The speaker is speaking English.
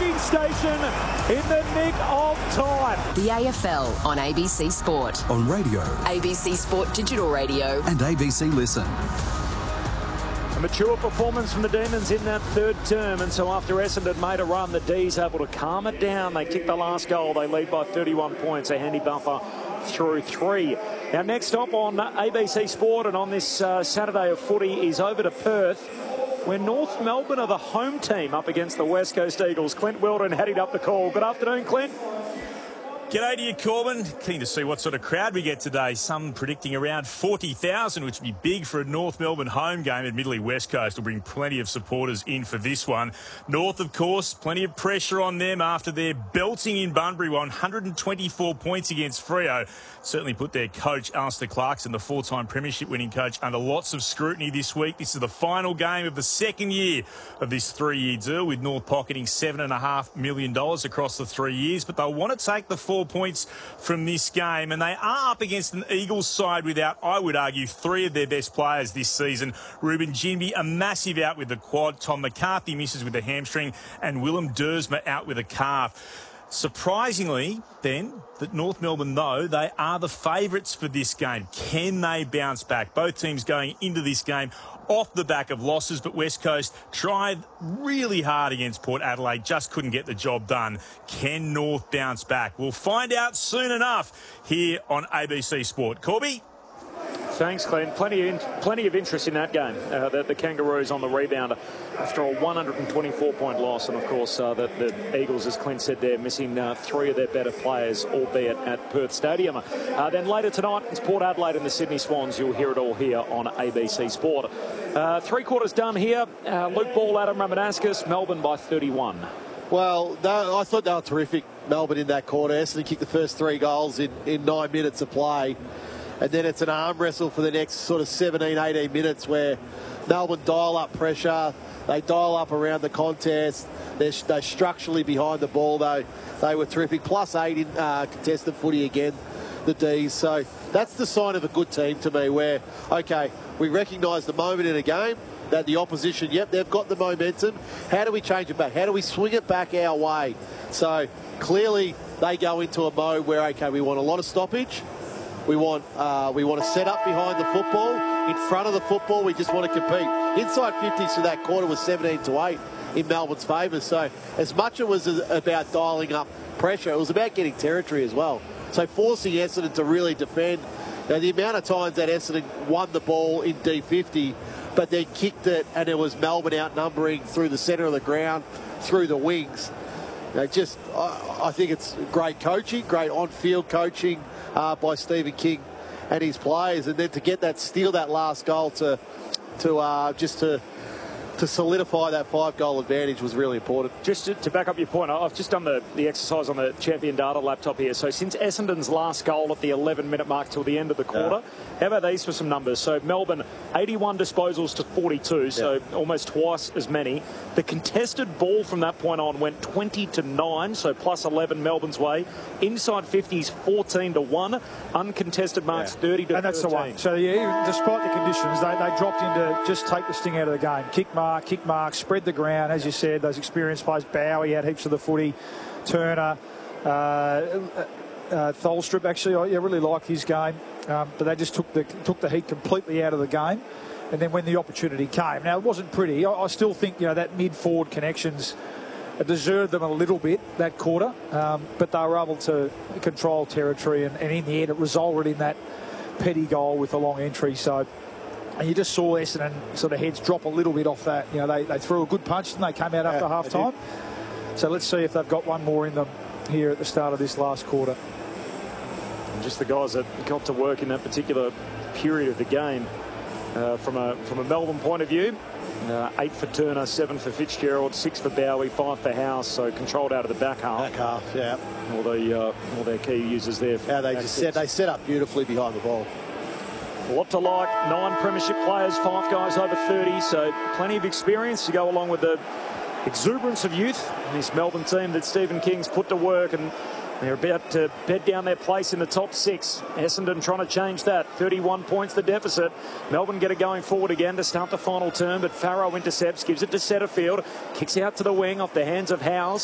booking station in the nick of time. The AFL on ABC Sport. On radio. ABC Sport Digital Radio. And ABC Listen. A mature performance from the Demons in that third term, and so after Essendon made a run, the D's able to calm it down. They kick the last goal. They lead by 31 points, a handy buffer through 3. Now next stop on ABC Sport and on this Saturday of footy is over to Perth, where North Melbourne are the home team up against the West Coast Eagles. Clint Weldon heading up the call. Good afternoon, Clint. G'day to you, Corbin. Keen to see what sort of crowd we get today. Some predicting around 40,000, which would be big for a North Melbourne home game. Admittedly, West Coast will bring plenty of supporters in for this one. North, of course, plenty of pressure on them after their belting in Bunbury, 124 points against Freo. Certainly put their coach, Alistair Clarkson, the four-time premiership winning coach, under lots of scrutiny this week. This is the final game of the second year of this 3-year deal, with North pocketing $7.5 million across the 3 years. But they'll want to take the 4 points from this game, and they are up against an Eagles side without, I would argue, 3 of their best players this season. Ruben Ginbey, a massive out with the quad. Tom McCarthy misses with a hamstring, and Willem Dersma out with a calf. Surprisingly, then, that North Melbourne, though, they are the favourites for this game. Can they bounce back? Both teams going into this game off the back of losses, but West Coast tried really hard against Port Adelaide, just couldn't get the job done. Can North bounce back? We'll find out soon enough here on ABC Sport. Corby? Thanks, Clint. Plenty of interest in that game. The Kangaroos on the rebound after a 124-point loss. And, of course, the Eagles, as Clint said, they're missing 3 of their better players, albeit at Perth Stadium. Then later tonight, it's Port Adelaide and the Sydney Swans. You'll hear it all here on ABC Sport. 3 quarters done here. Luke Ball, Adam Ramanauskas, Melbourne by 31. Well, I thought they were terrific, Melbourne, in that quarter. Essendon kicked the first 3 goals in 9 minutes of play. And then it's an arm wrestle for the next sort of 17, 18 minutes where Melbourne dial up pressure. They dial up around the contest. They're structurally behind the ball, though. They were terrific. Plus 8 in contested footy again, the D's. So that's the sign of a good team to me where, okay, we recognise the moment in a game that the opposition, yep, they've got the momentum. How do we change it back? How do we swing it back our way? So clearly they go into a mode where, okay, we want a lot of stoppage. We want to set up behind the football, in front of the football. We just want to compete. Inside 50s for that quarter was 17-8 in Melbourne's favour. So as much it was about dialing up pressure, it was about getting territory as well. So forcing Essendon to really defend. Now, the amount of times that Essendon won the ball in D50, but then kicked it, and it was Melbourne outnumbering through the centre of the ground, through the wings. I think it's great coaching, great on-field coaching by Stephen King and his players, and then to get that, steal that last goal to solidify that 5-goal advantage was really important. Just to back up your point, I've just done the exercise on the Champion Data laptop here. So since Essendon's last goal at the 11-minute mark till the end of the quarter, how about these for some numbers? So Melbourne, 81 disposals to 42, so almost twice as many. The contested ball from that point on went 20-9, so plus 11 Melbourne's way. Inside 50s, 14-1. Uncontested marks, 30-13. And that's the one. So, yeah, despite the conditions, they dropped into just take the sting out of the game. Kick mark, spread the ground, as you said, those experienced players. Bowie had heaps of the footy. Turner, Tholstrup, actually, I really like his game. But they just took the heat completely out of the game. And then when the opportunity came, now it wasn't pretty. I still think that mid-forward connections deserved them a little bit that quarter, but they were able to control territory, and in the end it resulted in that petty goal with a long entry. So, and you just saw Essendon sort of heads drop a little bit off that. They threw a good punch and they came out after half time. So let's see if they've got one more in them here at the start of this last quarter. And just the guys that got to work in that particular period of the game. From a Melbourne point of view, 8 for Turner, 7 for Fitzgerald, 6 for Bowie, 5 for House, so controlled out of the back half. Back half, yeah. All their key users there. They set up beautifully behind the ball. A lot to like. 9 premiership players, 5 guys over 30, so plenty of experience to go along with the exuberance of youth. This Melbourne team that Stephen King's put to work, and they're about to bed down their place in the top 6. Essendon trying to change that. 31 points the deficit. Melbourne get it going forward again to start the final term, but Farrow intercepts, gives it to Setterfield, kicks out to the wing off the hands of Howes.